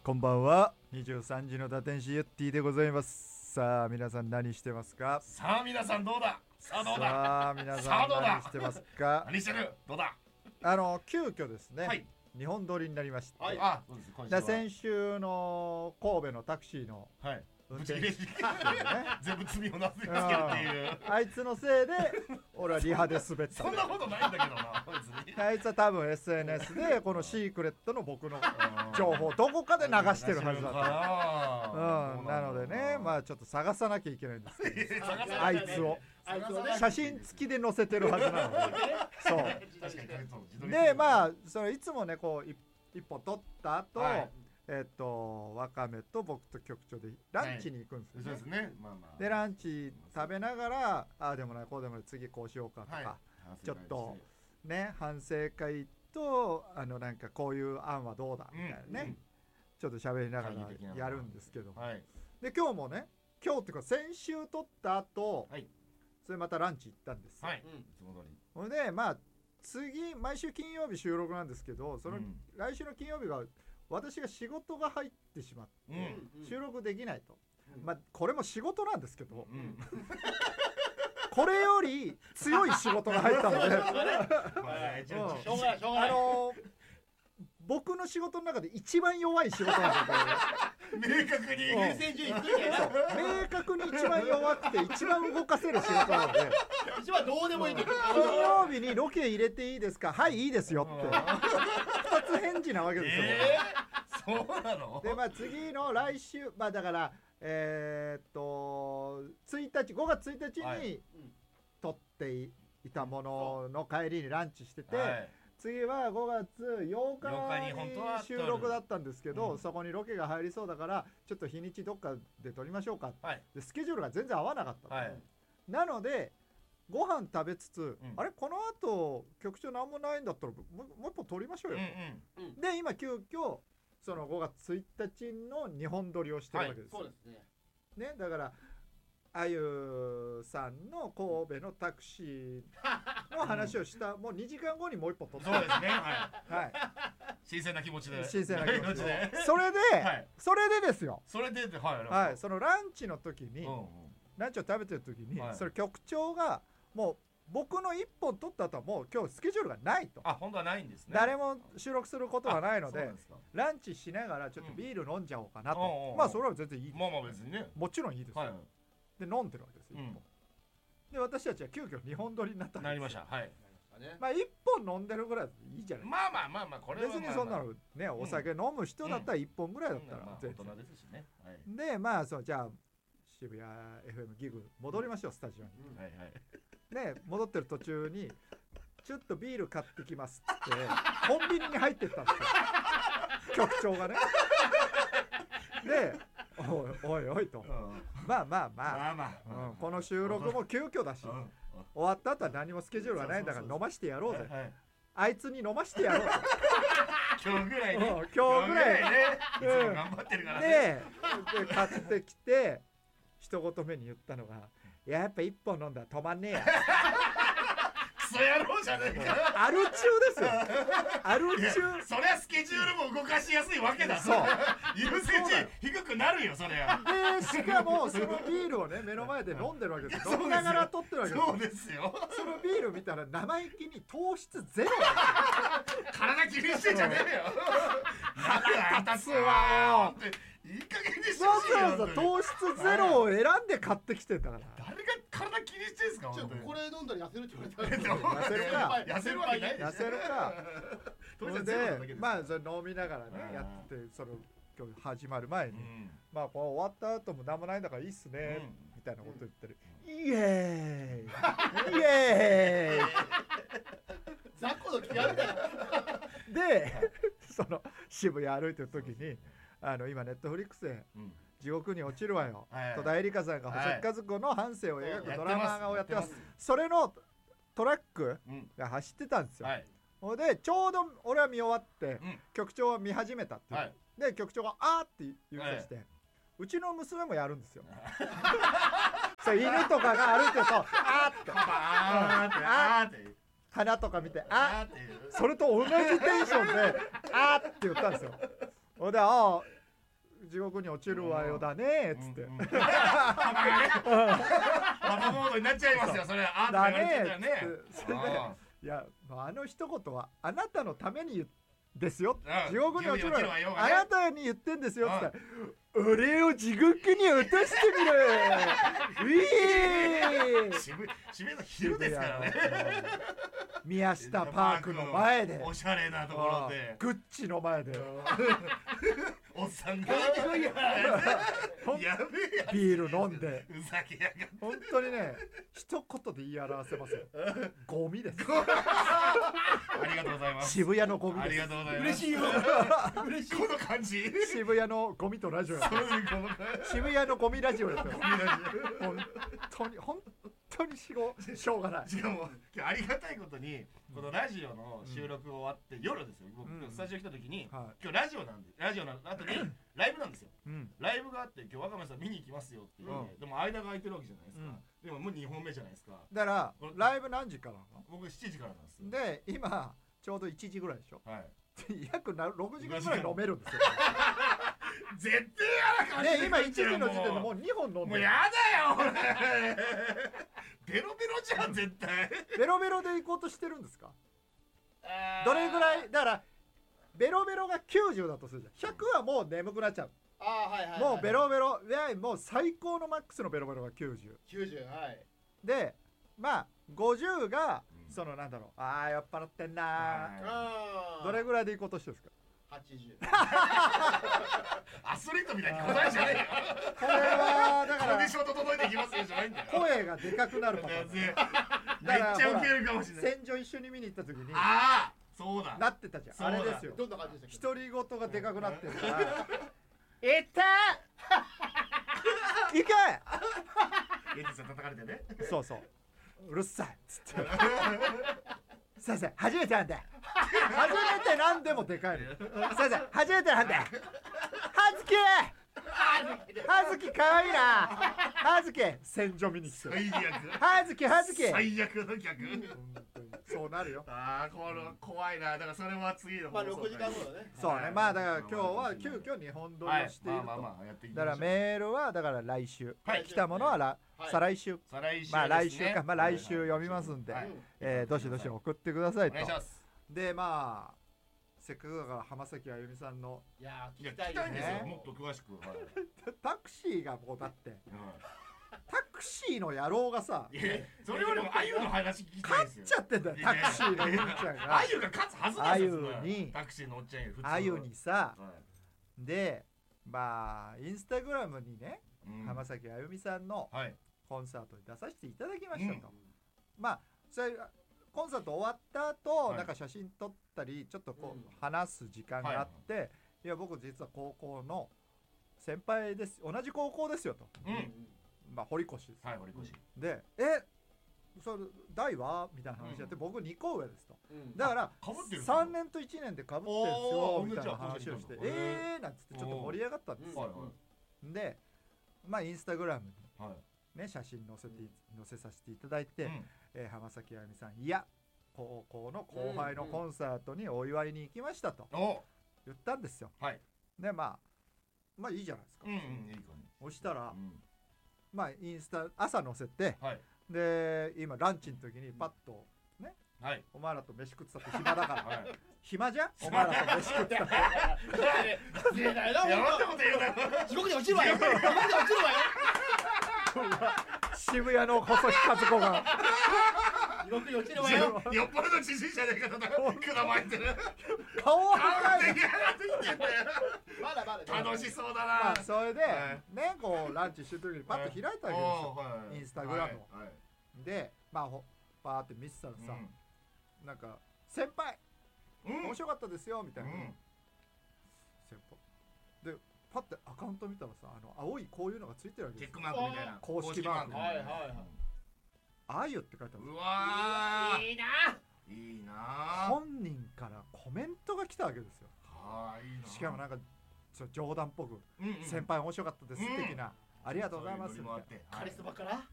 こんばんは。23時の打天使ユッティでございます。さあ皆さん何してますか？ さあ皆さんどうだ。さあどうだ。 さあ皆ささんあどうだ何してますか？ 何してる。どうだ。 急遽ですね、 はい日本撮りになりまして、 はい。あ、そうです。今週は先週の神戸のタクシーのはい。 運ぶち転手切れし全部罪をなすりつけるっていう。 あいつのせいで俺はリハで滑ったそんなことないんだけどな。別に。 あいつは多分 SNS でこのシークレットの僕の情報をどこかで流してるはずだと、なのでね、まあちょっと探さなきゃいけないんですけどあいつを写真付きで載せてるはずなのでそう確かにそう。 でまあそれいつもねこう一本撮った後、 はいワカメと僕と局長でランチに行くんですよね、 そうですね。まあまあ。 でランチ食べながらああでもないこうでもない次こうしようかとか、 はいちょっとね反省会となんかこういう案はどうだみたいなね、ちょっと喋りながらやるんですけど、 はい。 で今日もね今日っていうか先週撮った後、 はい。 それまたランチ行ったんですよ、 はい。いつも通り。 ほんでまあ次毎週金曜日収録なんですけどその来週の金曜日が私が仕事が入ってしまって収録できないと、まあこれも仕事なんですけど、これより強い仕事が入ったので僕の仕事の中で一番弱い仕事なんですよ。 明確に優先順位低いね。 明確に一番弱くて一番動かせる仕事なので一番どうでもいいけど金曜日にロケ入れていいですか？はいいいですよって2つ返事なわけですよ、 そうなの？ でまあ次の来週まあだから1日5月1日に撮っていたものの帰りにランチしてて、次は5月8日に収録だったんですけど、そこにロケが入りそうだからちょっと日にちどっかで撮りましょうか、でスケジュールが全然合わなかった、なのでご飯食べつつ、あれこの後局長なんもないんだったらもう一本撮りましょうよ、で今急遽その5月1日の日本撮りをしてるわけです、 そうですね。 ね、だからあゆさんの神戸のタクシーの話をしたもう2時間後にもう一本撮った。 そうですね。 はい。 新鮮な気持ちで。 新鮮な気持ちで。それでですよ。 それではい。そのランチの時に、ランチを食べてる時に、それ局長がもう僕の一本撮った後はもう今日スケジュールがないと。 あ、本当はないんですね。 誰も収録することがないので、ランチしながらちょっとビール飲んじゃおうかなと。まあそれは全然いいです。 まあまあ別にね。 もちろんいいですよ。で飲んでるわけですよ、で私たちは急遽日本撮りになったんですよ。 なりました。はい。 まあ1本飲んでるぐらいいいじゃない。 まあこれは別にそんなのねお酒飲む人だったら1本ぐらいだったら大人ですしね。 でまあそうじゃあ渋谷 FM ギグ戻りましょう、スタジオに。ね戻ってる途中にちょっとビール買ってきますってコンビニに入ってったんですよ局長がね。でおいおいと、まあこの収録も急遽だし、終わった後は何もスケジュールがないんだから飲ましてやろうぜ、あいつに飲ましてやろうと今日ぐらいね、 今日ぐらいね頑張ってるからね。 で買ってきて一言目に言ったのがやっぱ一本飲んだら止まんねえやクソ野郎じゃねえか。 アル中ですよ。アル中。 そりゃスケジュールも動かしやすいわけだ。 そう優先順位低くなるよそれは。 でしかもそのビールをね目の前で飲んでるわけです。飲みながら撮ってるわけです。 そうですよ。 そのビール見たら生意気に糖質ゼロ。 体気にしてんじゃねえよ。 腹立つわよ。 いい加減にしてほしいよ。 わざわざ糖質ゼロを選んで買ってきてんだから。 誰が体気にしてんすか。 これ飲んだら痩せるって言われたら痩せるか。 痩せるわけない。 痩せるか。でまあそれ飲みながらねやってその今日始まる前にまあこう終わった後も何もないんだからいいっすねみたいなこと言ってる。イエーイイエーイ。 雑魚の気があるから。 でその渋谷歩いてる時に今ネットフリックスで地獄に落ちるわよ、戸田恵梨香さんが細木数子の半生を描くドラマをやってます。それのトラックが走ってたんですよ。でちょうど俺は見終わって局長は見始めたっていう、で局長があーって言い出して、うちの娘もやるんですよ。そう犬とかが歩いてるとあーって花とか見てあーってそれと同じテンションであーって言ったんですよ。ほんで地獄に落ちるわよだねっつってパパモードになっちゃいますよそれ。あんただが言われてたらねね。 っつってそれでいやあの一言はあなたのためにですようん地獄に落ちるわよ地獄に落ちるわよがねあなたに言ってんですよっつったら俺を地獄に落としてみろウィー渋谷の昼ですからね。 宮下パークの前でおしゃれなところでグッチの前でおっさんがほんやべえやビール飲んでふざけやがって。 本当にね一言で言い表せますよゴミですありがとうございます。 渋谷のゴミありですがとうございます。 嬉しいよ嬉しいこの感じ。 渋谷のゴミとラジオやそういうこの感渋谷のゴミラジオやったよじ。 本当にしょうがないしかも今日ありがたいことにこのラジオの収録終わって夜ですよ。僕うんスタジオ来た時には今日ラジオなんでラジオの後にライブなんですよ。 いうんライブがあって今日若林さん見に行きますよって言って、でも間が空いてるわけじゃないですか。でももう2本目じゃないですか。 だからライブ何時からな僕7時からなんですよ。 ので今ちょうど1時ぐらいでしょはい。 約6時間ぐらい飲めるんですよ絶対やらかしてで今1時の時点でもう2本飲んでるもうやだよ俺ベロベロじゃん絶対。 ベロベロで行こうとしてるんですかどれぐらいだからベロベロが90だとするじゃん100はもう眠くなっちゃうはいはいもうベロベロでもう最高のマックスのベロベロが90 90はいでまあ50がうんそのなんだろうあー酔っ払ってんなはいどれぐらいで行こうとしてるんですか 80 アスリートみたいに答えじゃねえよ。 これはだからコンディション整えていきますよじゃないんだよ。 声がでかくなるパターンめっちゃウケるかもしれない。 戦場一緒に見に行った時にああそうだ。 なってたじゃんあれですよどんな感じでしたっ独り言がでかくなってるから「いったーいけ! エディさん叩かれてね。」 そうそううるさいっつって先生初めてなんだよ初めてなんでもでかいの先生初めてなんだよはずきはずきかわいいなはずき戦場見に来て最悪。 はずきはずき最悪の客。 本当にそうなるよああこれ怖いな。だからそれは次のまあ6 放送時間後だねそうねまあだから今日は急遽日本撮りをしているとまあまあまあやっていきだからましょう。 メールはだから来週はい来たものははい再来週再来週ですね。 まあ来週かまあ来週読みますんではいどしどし送ってくださいとお願いします。 でまあせっかくだから浜崎あゆみさんのいやいや聞き聞きたいたいんですよ。 ねもっと詳しく。はいタクシーがもうだってタクシーの野郎がさいやそれよりもあゆの話聞きたいですよ。 勝っちゃってんだよタクシーのうんちゃんがあゆが勝つはずですよ。 あゆそんなにタクシーのおっちゃんより普通の。 あゆにさはいでまあインスタグラムにねうん浜崎あゆみさんのはい。 コンサートに出させていただきましたと、 うんまあそれコンサート終わった後、 はいなんか写真撮ったりちょっとこう、 うん話す時間があって、いや僕実は高校の先輩です同じ高校ですよと、 うん。 まあ堀越です、 はい堀越。 でそれ大はみたいな話やって、僕2個上ですとうんだからかぶってるんですか 3年と1年でかぶってるんですおーよみたいな話をして同じやつなんつってちょっと盛り上がったんですよ、 はいはいでまあインスタグラムにはい。 ね、写真載せさせていただいて、 うん浜崎あゆみさんいや高校の後輩のコンサートにお祝いに行きましたとお言ったんですよはい。 でまあいいじゃないですか、 うんうんいいかね。 そしたら、 うんまあインスタ朝載せてはいで今ランチの時にパッとねはいお前らと飯食ってたって暇だからはい。 暇じゃんお前らと飯食ってたって失礼だよなやばってほんこと言うなよ。 と地獄に落ちるわよ地獄に落ちるわよ渋谷の細木和子が地獄に落ちるわよよっぽどの知識者じゃないかとくだまいてる。 顔はあ赤いんてやらってきてんだよ。 まだまだ楽しそうだまあな。 それで、 はいねこうランチしてる時にパッと開いたわけですよ、 おーはいインスタグラムをはいはいでまあパーって見てたらさ、なんか先輩うん面白かったですよみたいな、 うん先輩でパッてアカウント見たらさ青いこういうのがついてるわけですよチェックマークみたいな公式マークはいはいはいあゆって書いてあるうわいいなーいいなー本人からコメントが来たわけですよはーいいなーしかもなんか冗談っぽく、 うんうん先輩面白かったです的な、ありがとうございますみたいなそういうノリもあってはいカリスマから